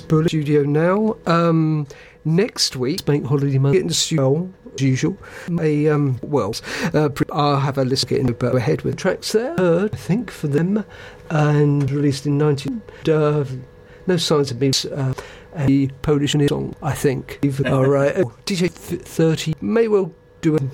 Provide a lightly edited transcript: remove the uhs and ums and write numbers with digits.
Bullet Studio now. Next week, Bank Holiday Monday, in the studio, as usual. I'll have a list getting ahead with tracks there. I think, for them, and released in 19... no signs of me. A Polish song, I think. All right. DJ 30 may well do a